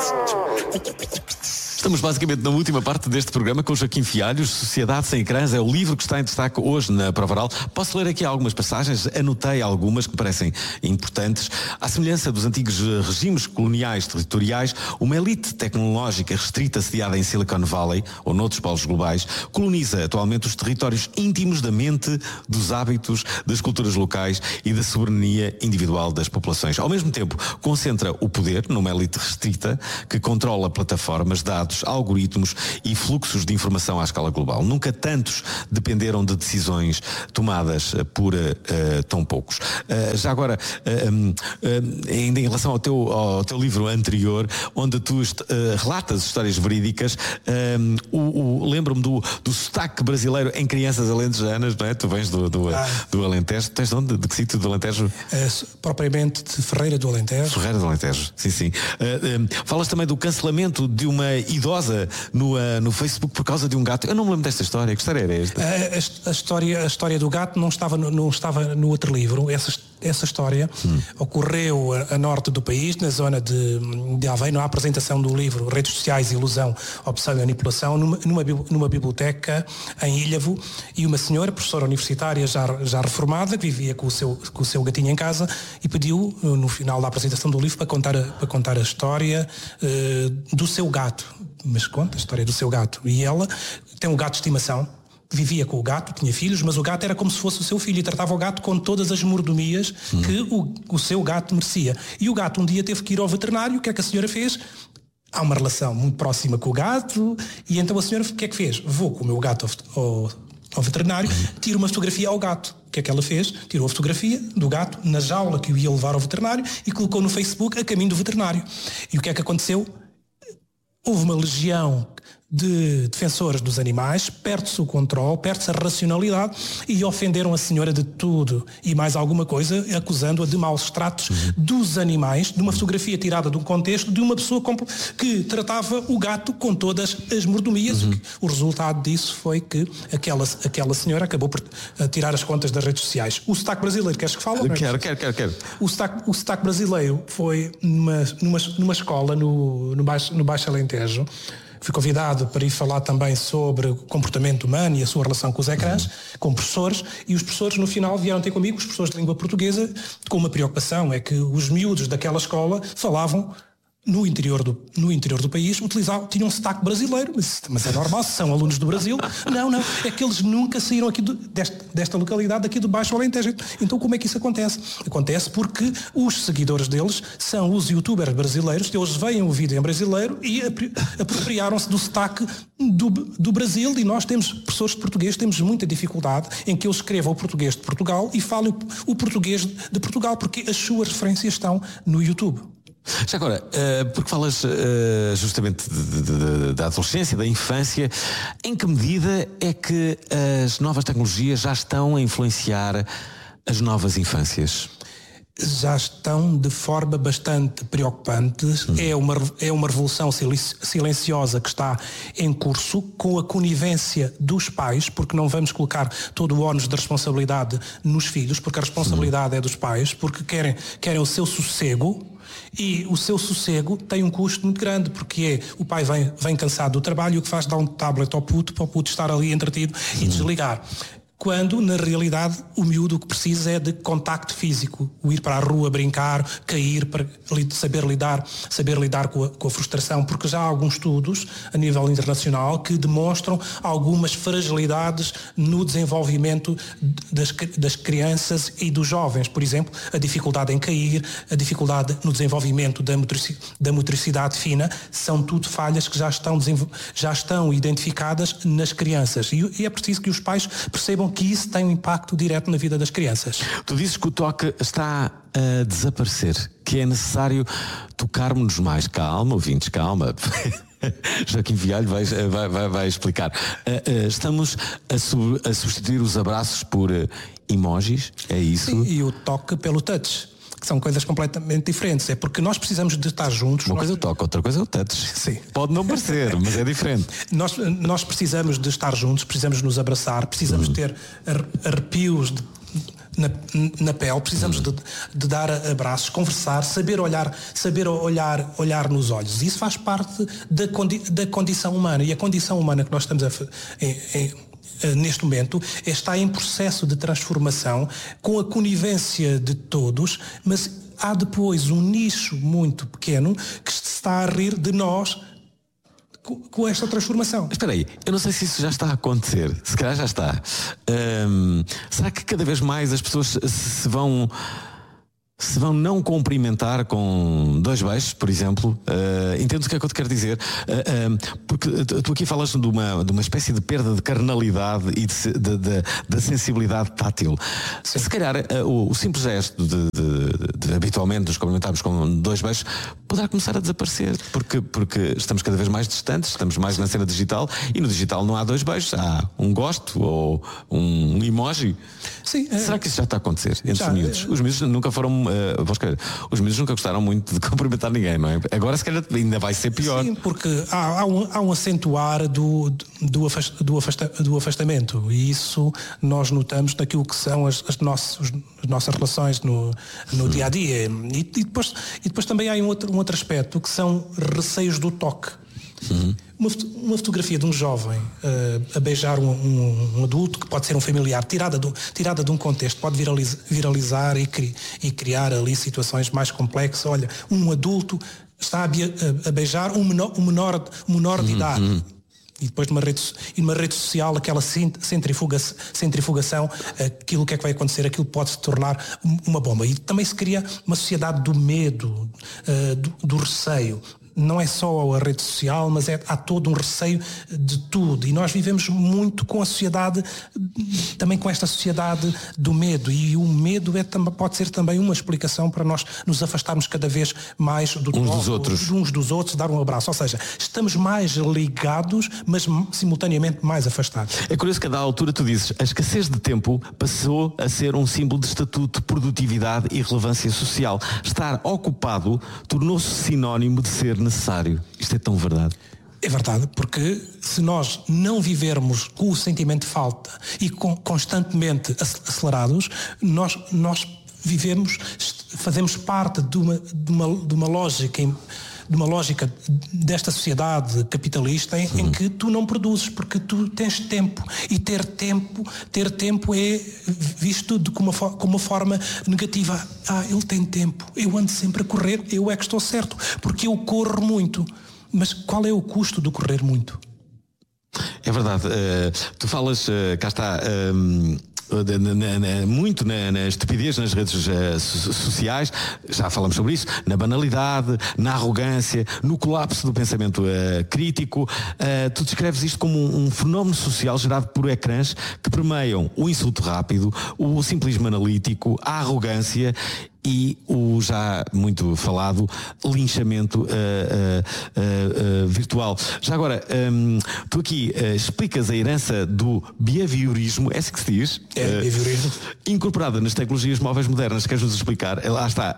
Estamos basicamente na última parte deste programa com Joaquim Fialhos. Sociedade Sem Ecrãs é o livro que está em destaque hoje na Prova Oral. Posso ler aqui algumas passagens? Anotei algumas que me parecem importantes. À semelhança dos antigos regimes coloniais territoriais, uma elite tecnológica restrita sediada em Silicon Valley ou noutros polos globais coloniza atualmente os territórios íntimos da mente, dos hábitos, das culturas locais e da soberania individual das populações. Ao mesmo tempo, concentra o poder numa elite restrita que controla plataformas, dados, algoritmos e fluxos de informação à escala global. Nunca tantos dependeram de decisões tomadas por tão poucos. Já agora, ainda em relação ao teu livro anterior, onde tu relatas histórias verídicas, lembro-me do sotaque brasileiro em crianças alentejanas, não é? Tu vens do Alentejo. Tens de onde? De que sítio do Alentejo? Propriamente de Ferreira do Alentejo. Ferreira do Alentejo, sim. Falas também do cancelamento de uma idosa no Facebook por causa de um gato. Eu não me lembro desta história. Que história era esta? A história do gato não estava no outro livro. Essa história ocorreu a norte do país, na zona de Aveiro, na apresentação do livro Redes Sociais, Ilusão, Opção e Manipulação, numa biblioteca em Ilhavo, e uma senhora, professora universitária já reformada, que vivia com o seu gatinho em casa, e pediu, no final da apresentação do livro, para contar a história do seu gato. Mas conta a história do seu gato. E ela tem um gato de estimação, vivia com o gato, tinha filhos, mas o gato era como se fosse o seu filho e tratava o gato com todas as mordomias que o seu gato merecia. E o gato um dia teve que ir ao veterinário. O que é que a senhora fez? Há uma relação muito próxima com o gato, e então a senhora o que é que fez? Vou com o meu gato ao veterinário, tiro uma fotografia ao gato. O que é que ela fez? Tirou a fotografia do gato na jaula que o ia levar ao veterinário e colocou no Facebook a caminho do veterinário. E o que é que aconteceu? Houve uma legião de defensores dos animais, perde-se o controle, perde-se a racionalidade, e ofenderam a senhora de tudo e mais alguma coisa, acusando-a de maus tratos dos animais, de uma fotografia tirada de um contexto de uma pessoa que tratava o gato com todas as mordomias. O resultado disso foi que aquela senhora acabou por tirar as contas das redes sociais. O sotaque brasileiro, queres que fale? Quero. O sotaque brasileiro foi numa escola no Baixo Alentejo. Fui convidado para ir falar também sobre o comportamento humano e a sua relação com os ecrãs, com professores, e os professores no final vieram ter comigo, os professores de língua portuguesa, com uma preocupação, é que os miúdos daquela escola falavam no interior do país, tinham um sotaque brasileiro, mas é normal, se são alunos do Brasil. Não, é que eles nunca saíram aqui desta localidade, aqui do Baixo Alentejo. Então como é que isso acontece? Acontece porque os seguidores deles são os youtubers brasileiros, que eles veem o vídeo em brasileiro e apropriaram-se do sotaque do Brasil, e nós temos, professores de português, temos muita dificuldade em que eu escreva o português de Portugal e fale o português de Portugal, porque as suas referências estão no YouTube. Já agora, porque falas justamente da adolescência, da infância, em que medida é que as novas tecnologias já estão a influenciar as novas infâncias? Já estão de forma bastante preocupante. É uma revolução silenciosa que está em curso, com a conivência dos pais, porque não vamos colocar todo o ónus da responsabilidade nos filhos, porque a responsabilidade é dos pais, porque querem o seu sossego. E o seu sossego tem um custo muito grande, porque o pai vem cansado do trabalho, e o que faz? Dá um tablet ao puto, para o puto estar ali entretido e desligar. Quando, na realidade, o miúdo o que precisa é de contacto físico, o ir para a rua, brincar, cair, para saber lidar com a frustração, porque já há alguns estudos a nível internacional que demonstram algumas fragilidades no desenvolvimento das crianças e dos jovens. Por exemplo, a dificuldade em cair, a dificuldade no desenvolvimento da motricidade fina, são tudo falhas que já estão identificadas nas crianças. E é preciso que os pais percebam que isso tem um impacto direto na vida das crianças. Tu dizes que o toque está a desaparecer, que é necessário tocarmos-nos mais. Calma, ouvintes, calma. Joaquim Fialho vai explicar. Estamos a substituir os abraços por emojis, é isso? Sim, e o toque pelo touch, que são coisas completamente diferentes. É porque nós precisamos de estar juntos. Uma coisa é o toque, outra coisa é o touch. Sim. Pode não parecer, mas é diferente. Nós precisamos de estar juntos, precisamos nos abraçar, precisamos ter arrepios na pele, precisamos de dar abraços, conversar, saber olhar nos olhos. Isso faz parte da condição humana. E a condição humana que nós estamos neste momento está em processo de transformação, com a conivência de todos, mas há depois um nicho muito pequeno que se está a rir de nós com esta transformação. Espera aí, eu não sei se isso já está a acontecer. Se calhar já está. Será que cada vez mais as pessoas se vão não cumprimentar com 2 beijos, por exemplo? Entendes o que é que eu te quero dizer? Porque tu aqui falas de uma espécie de perda de carnalidade e da sensibilidade tátil. Sim. Se calhar o simples gesto de habitualmente nos cumprimentarmos com 2 beijos poderá começar a desaparecer, porque estamos cada vez mais distantes, estamos mais na cena digital, e no digital não há 2 beijos, há um gosto ou um emoji. Sim, será que isso já está a acontecer entre os miúdos? Os miúdos nunca foram... os miúdos nunca gostaram muito de cumprimentar ninguém, não é? Agora se calhar ainda vai ser pior. Sim, porque há um acentuar do afastamento, e isso nós notamos naquilo que são as nossas relações no dia a dia. E depois também há um outro aspecto, que são receios do toque. Uma fotografia de um jovem a beijar um adulto, que pode ser um familiar, tirada de um contexto, pode viralizar e criar ali situações mais complexas. Olha, um adulto está a beijar um menor de idade. E depois numa rede social, aquela centrifugação, aquilo que é que vai acontecer, aquilo pode se tornar uma bomba. E também se cria uma sociedade do medo, do receio. Não é só a rede social, mas há todo um receio de tudo. E nós vivemos muito com a sociedade, também com esta sociedade do medo. E o medo pode ser também uma explicação para nós nos afastarmos cada vez mais uns dos outros, dar um abraço. Ou seja, estamos mais ligados, mas simultaneamente mais afastados. É curioso que a dada altura tu dizes, a escassez de tempo passou a ser um símbolo de estatuto, produtividade e relevância social. Estar ocupado tornou-se sinónimo de ser necessário. Isto é tão verdade. É verdade, porque se nós não vivermos com o sentimento de falta e constantemente acelerados, nós fazemos parte de uma lógica desta sociedade capitalista em que tu não produzes, porque tu tens tempo, e ter tempo é visto como uma forma negativa. Ele tem tempo, eu ando sempre a correr, eu é que estou certo, porque eu corro muito. Mas qual é o custo de correr muito? É verdade, tu falas, cá está... muito na estupidez nas redes sociais, já falamos sobre isso, na banalidade, na arrogância, no colapso do pensamento crítico. Tu descreves isto como um fenómeno social gerado por ecrãs que permeiam o insulto rápido, o simplismo analítico, a arrogância e o já muito falado linchamento virtual. Já agora, tu aqui explicas a herança do behaviorismo, é assim que se diz? Behaviorismo. Incorporada nas tecnologias móveis modernas. Queres-nos explicar? Lá está.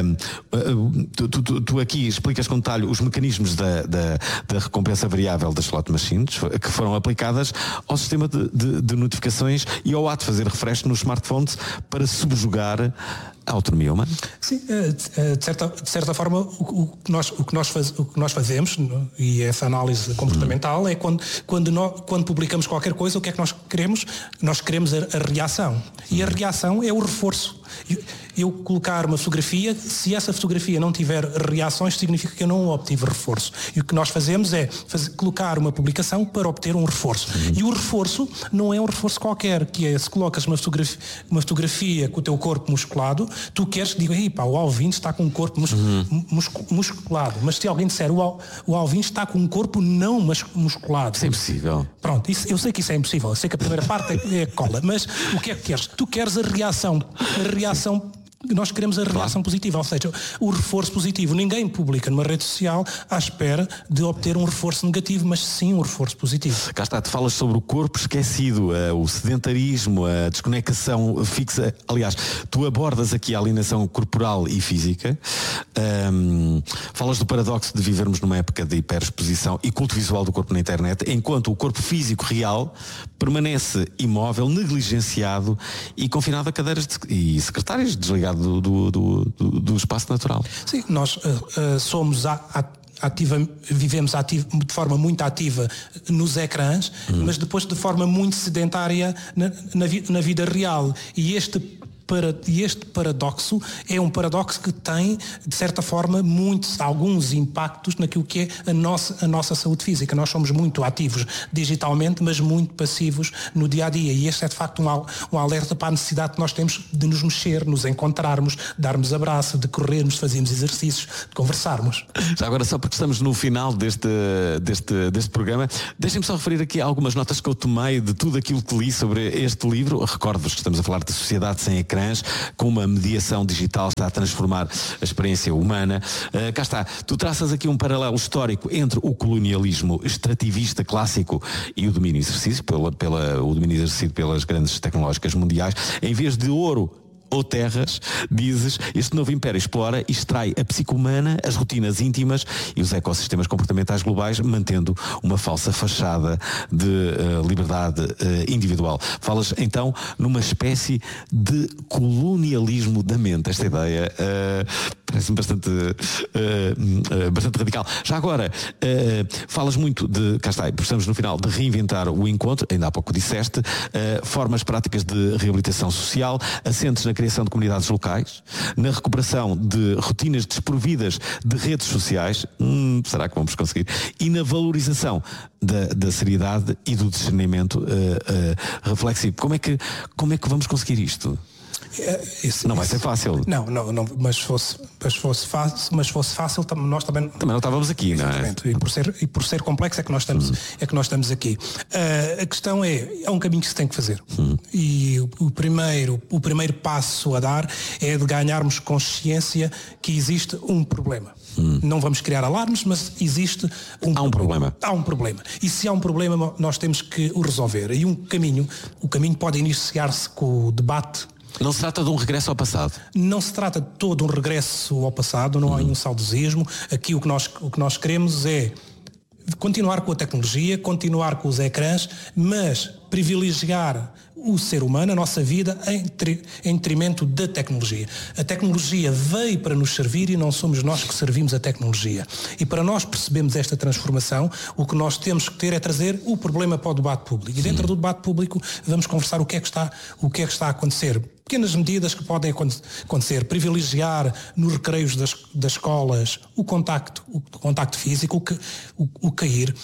Tu aqui explicas com detalhe os mecanismos da recompensa variável das slot machines, que foram aplicadas ao sistema de notificações e ao ato de fazer refresh nos smartphones para subjugar a autonomia humana? Sim, de certa forma o que nós fazemos, e essa análise comportamental, é quando publicamos qualquer coisa, o que é que nós queremos? Nós queremos a reação. E a reação é o reforço. Eu colocar uma fotografia, se essa fotografia não tiver reações, significa que eu não obtive reforço. E o que nós fazemos é colocar uma publicação para obter um reforço. E o reforço não é um reforço qualquer, que é, se colocas uma fotografia com o teu corpo musculado, tu queres que diga, o Alvin está com um corpo musculado. Mas se alguém disser, o Alvin está com um corpo não musculado. Isso é impossível. Pronto, eu sei que isso é impossível. Eu sei que a primeira parte é cola. Mas o que é que queres? Tu queres a reação nós queremos a reação positiva, ou seja, o reforço positivo. Ninguém publica numa rede social à espera de obter um reforço negativo, mas sim um reforço positivo. Cá está, tu falas sobre o corpo esquecido, o sedentarismo, a desconexão fixa. Aliás, tu abordas aqui a alienação corporal e física. Falas do paradoxo de vivermos numa época de hiperexposição e culto visual do corpo na internet, enquanto o corpo físico real permanece imóvel, negligenciado e confinado a cadeiras e secretárias, desligado do espaço natural. Sim, nós somos vivemos de forma muito ativa nos ecrãs, mas depois de forma muito sedentária na vida real. E este paradoxo é um paradoxo que tem, de certa forma, alguns impactos naquilo que é a nossa saúde física. Nós somos muito ativos digitalmente, mas muito passivos no dia-a-dia. E este é, de facto, um alerta para a necessidade que nós temos de nos mexer, nos encontrarmos, darmos abraço, de corrermos, de fazermos exercícios, de conversarmos. Já agora, só porque estamos no final deste programa, deixem-me só referir aqui algumas notas que eu tomei de tudo aquilo que li sobre este livro. Recordo-vos que estamos a falar de sociedade sem ecrãs, com uma mediação digital está a transformar a experiência humana. Cá está, tu traças aqui um paralelo histórico entre o colonialismo extrativista clássico e o domínio exercido pelas grandes tecnológicas mundiais. Em vez de ouro ou terras, dizes, este novo império explora e extrai a psique humana, as rotinas íntimas e os ecossistemas comportamentais globais, mantendo uma falsa fachada de liberdade individual. Falas então numa espécie de colonialismo da mente. Esta ideia parece-me bastante radical. Já agora, falas muito de, cá está, estamos no final, de reinventar o encontro, ainda há pouco disseste, formas práticas de reabilitação social, assentes na criação de comunidades locais, na recuperação de rotinas desprovidas de redes sociais, será que vamos conseguir? E na valorização da seriedade e do discernimento reflexivo. Como é que vamos conseguir isto? Não vai ser fácil. Não, mas fosse fácil, nós também não estávamos aqui, não é? E por ser complexo é que nós estamos aqui. A questão é um caminho que se tem que fazer. E o primeiro passo a dar é de ganharmos consciência que existe um problema. Não vamos criar alarmes, mas existe um problema. Há um problema. E se há um problema, nós temos que o resolver. E o caminho pode iniciar-se com o debate. Não se trata de um regresso ao passado? Não se trata de todo um regresso ao passado, não há nenhum saudosismo. Aqui o que nós queremos é continuar com a tecnologia, continuar com os ecrãs, mas privilegiar o ser humano, a nossa vida, em detrimento da tecnologia. A tecnologia veio para nos servir e não somos nós que servimos a tecnologia. E para nós percebermos esta transformação, o que nós temos que ter é trazer o problema para o debate público. E dentro do debate público vamos conversar o que é que está a acontecer. Pequenas medidas que podem acontecer, privilegiar nos recreios das escolas o contacto físico, o cair.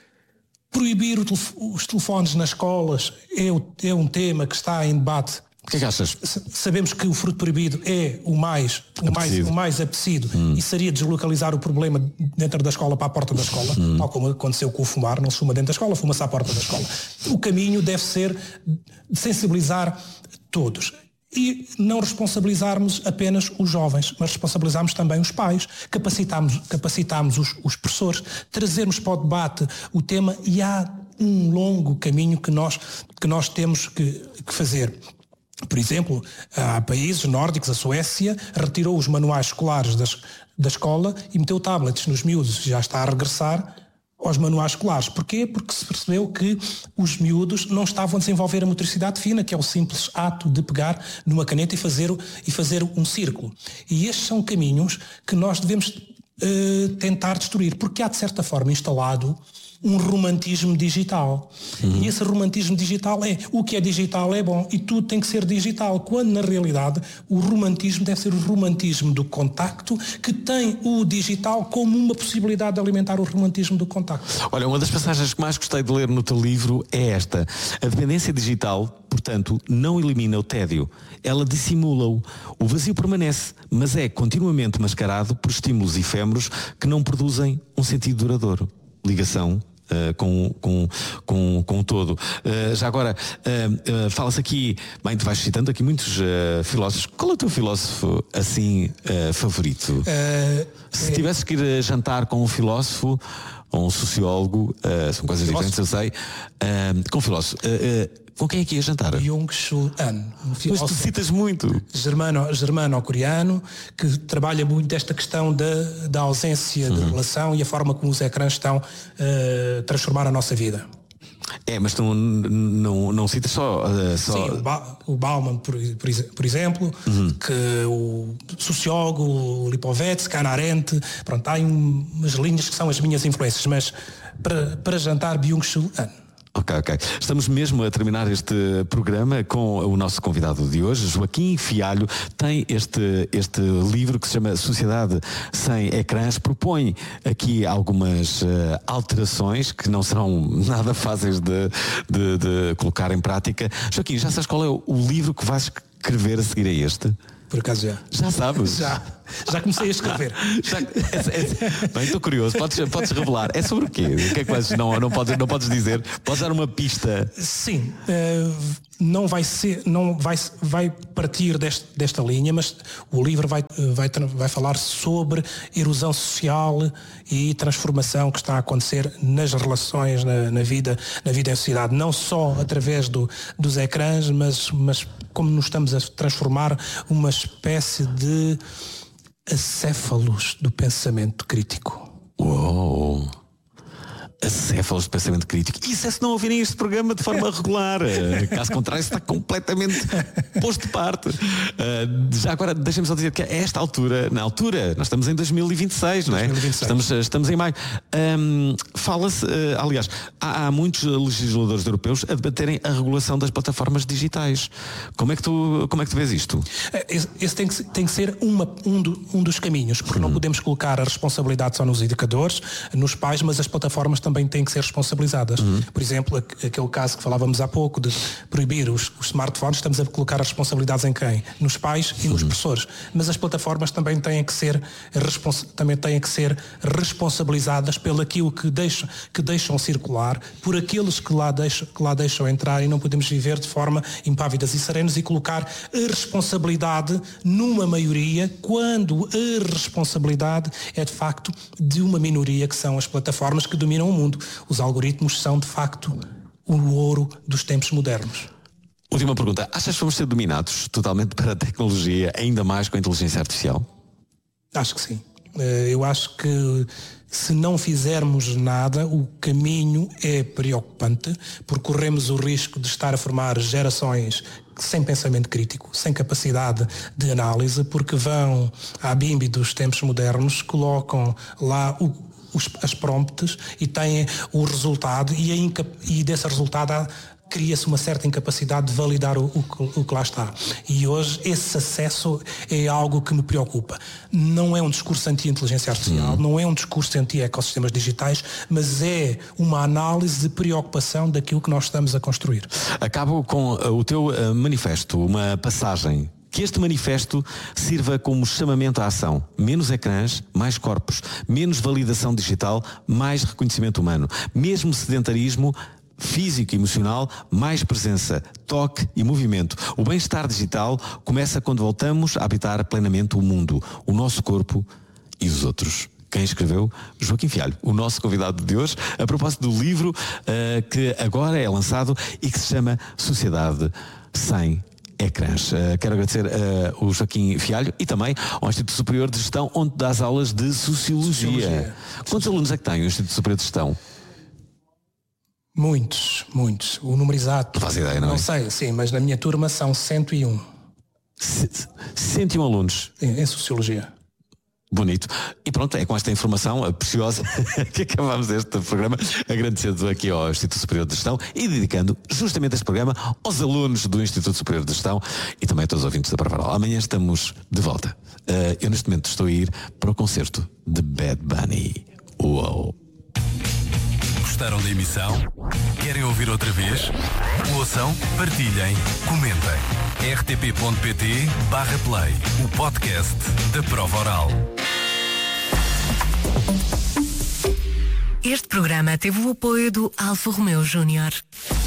Proibir os telefones nas escolas é um tema que está em debate. O que é que achas? Sabemos que o fruto proibido é o mais apetecido e seria deslocalizar o problema dentro da escola para a porta da escola, tal como aconteceu com o fumar. Não se fuma dentro da escola, fuma-se à porta da escola. O caminho deve ser sensibilizar todos. E não responsabilizarmos apenas os jovens, mas responsabilizarmos também os pais, capacitarmos os professores, trazermos para o debate o tema, e há um longo caminho que nós temos que fazer. Por exemplo, há países nórdicos, a Suécia, retirou os manuais escolares da escola e meteu tablets nos miúdos, já está a regressar aos manuais escolares. Porquê? Porque se percebeu que os miúdos não estavam a desenvolver a motricidade fina, que é o simples ato de pegar numa caneta e fazer um círculo. E estes são caminhos que nós devemos tentar destruir, porque há, de certa forma, instalado um romantismo digital. E esse romantismo digital o que é digital é bom e tudo tem que ser digital, quando na realidade o romantismo deve ser o romantismo do contacto, que tem o digital como uma possibilidade de alimentar o romantismo do contacto. Olha, uma das passagens que mais gostei de ler no teu livro é esta: a dependência digital, portanto, não elimina o tédio, ela dissimula-o. O vazio permanece, mas é continuamente mascarado por estímulos efêmeros que não produzem um sentido duradouro. Ligação, com todo. Já agora, fala-se aqui, bem, tu vais citando aqui muitos filósofos. Qual é o teu filósofo assim favorito? Se tivesses que ir jantar com um filósofo ou um sociólogo, são coisas diferentes, eu sei, com um filósofo, com quem é que ia jantar? Byung-Chul Han, Mas tu citas muito. Germano-coreano, que trabalha muito esta questão da ausência de relação e a forma como os ecrãs estão a transformar a nossa vida. Mas tu não citas só... Sim, o Bauman, por exemplo, que o sociólogo Lipovetsky, Hannah Arendt, pronto, há umas linhas que são as minhas influências, mas para jantar, Byung-Chul Han. Ok. Estamos mesmo a terminar este programa com o nosso convidado de hoje, Joaquim Fialho. Tem este livro que se chama Sociedade Sem Ecrãs. Propõe aqui algumas alterações que não serão nada fáceis de colocar em prática. Joaquim, já sabes qual é o livro que vais escrever a seguir a este? Por acaso já. Já sabes? Já comecei a escrever. Bem, estou curioso. Podes revelar. É sobre o quê? O que é que vais... Não podes dizer? Podes dar uma pista? Sim. Vai partir desta linha, mas o livro vai falar sobre erosão social e transformação que está a acontecer nas relações, na vida em sociedade. Não só através dos ecrãs, mas como nos estamos a transformar uma espécie de acéfalos do pensamento crítico. Uou! Acéfalos de pensamento crítico. Isso é se não ouvirem este programa de forma regular. Caso contrário, está completamente posto de parte. Já agora, deixem-me só dizer que a esta altura, nós estamos em 2026, não é? 2026. Estamos em maio. Fala-se, aliás, há muitos legisladores europeus a debaterem a regulação das plataformas digitais. Como é que tu vês isto? Esse tem que ser um dos caminhos, porque não podemos colocar a responsabilidade só nos educadores, nos pais, mas as plataformas também têm que ser responsabilizadas. Por exemplo, aquele caso que falávamos há pouco de proibir os smartphones, estamos a colocar as responsabilidades em quem? Nos pais e nos professores. Mas as plataformas também têm que ser responsabilizadas pelo aquilo que deixam circular, por aqueles que lá deixam entrar, e não podemos viver de forma impávidas e serenos e colocar a responsabilidade numa maioria, quando a responsabilidade é de facto de uma minoria, que são as plataformas que dominam o mundo. Os algoritmos são de facto o ouro dos tempos modernos. Última pergunta. Achas que vamos ser dominados totalmente para a tecnologia, ainda mais com a inteligência artificial? Acho que sim. Eu acho que se não fizermos nada, o caminho é preocupante, porque corremos o risco de estar a formar gerações sem pensamento crítico, sem capacidade de análise, porque vão à bimbi dos tempos modernos, colocam lá as prompts e têm o resultado, e desse resultado cria-se uma certa incapacidade de validar o que lá está. E hoje esse acesso é algo que me preocupa. Não é um discurso anti-inteligência artificial, não é um discurso anti-ecossistemas digitais, mas é uma análise de preocupação daquilo que nós estamos a construir. Acabo com o teu manifesto, uma passagem. Que este manifesto sirva como chamamento à ação. Menos ecrãs, mais corpos. Menos validação digital, mais reconhecimento humano. Mesmo sedentarismo físico e emocional, mais presença, toque e movimento. O bem-estar digital começa quando voltamos a habitar plenamente o mundo, o nosso corpo e os outros. Quem escreveu? Joaquim Fialho, o nosso convidado de hoje, a propósito do livro que agora é lançado e que se chama Sociedade Sem Ecrãs. Quero agradecer o Joaquim Fialho e também ao Instituto Superior de Gestão, onde dás aulas de Sociologia. Quantos alunos é que tem o Instituto Superior de Gestão? Muitos. O número exato não faz ideia, não é? Não sei, sim, mas na minha turma são 101. 101 alunos? Em Sociologia. Bonito. E pronto, é com esta informação preciosa que acabamos este programa, agradecendo aqui ao Instituto Superior de Gestão e dedicando justamente este programa aos alunos do Instituto Superior de Gestão e também a todos os ouvintes da Provaral. Amanhã estamos de volta. Eu neste momento estou a ir para o concerto de Bad Bunny. Uou! Gostaram da emissão? Querem ouvir outra vez? Ouçam, partilhem, comentem. rtp.pt/play, o podcast da Prova Oral. Este programa teve o apoio do Alfa Romeo Júnior.